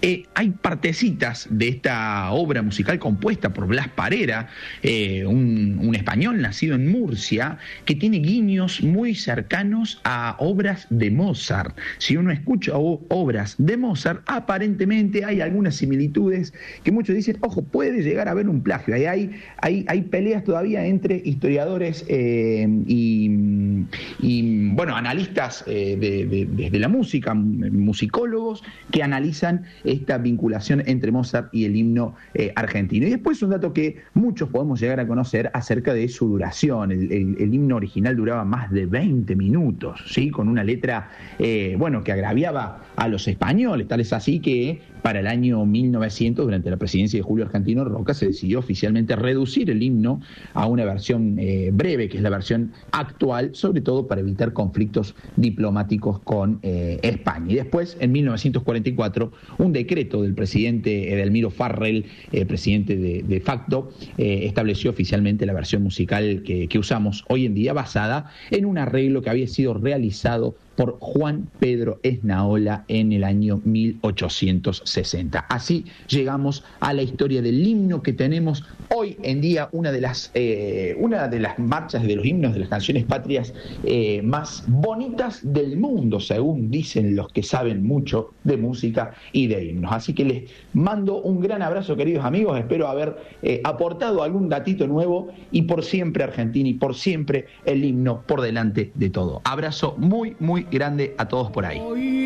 hay partecitas de esta obra musical compuesta por Blas Parera, un español nacido en Murcia, que tiene guiños muy cercanos a obras de Mozart. Si uno escucha obras de Mozart, aparentemente hay algunas similitudes que muchos dicen, ojo, puede llegar a haber un plagio. Hay peleas todavía entre historiadores y analistas de la música, musicólogos, que analizan esta vinculación entre Mozart y el himno argentino. Y después un dato que muchos podemos llegar a conocer acerca de su duración. El himno original duraba más de 20 minutos, ¿sí? Con una letra que agraviaba a los españoles. Tal es así que para el año 1900, durante la presidencia de Julio Argentino Roca, se decidió oficialmente reducir el himno a una versión breve, que es la versión actual, sobre todo para evitar conflictos diplomáticos con España. Y después, en 1944, un decreto del presidente Edelmiro Farrell, presidente de facto, estableció oficialmente la versión musical que usamos hoy en día, basada en un arreglo que había sido realizado por Juan Pedro Esnaola en el año 1860. Así llegamos a la historia del himno que tenemos hoy en día, una de las marchas, de los himnos, de las canciones patrias más bonitas del mundo, según dicen los que saben mucho de música y de himnos. Así que les mando un gran abrazo, queridos amigos, espero haber aportado algún datito nuevo, y por siempre Argentina, y por siempre el himno por delante de todo. Abrazo muy grande a todos por ahí.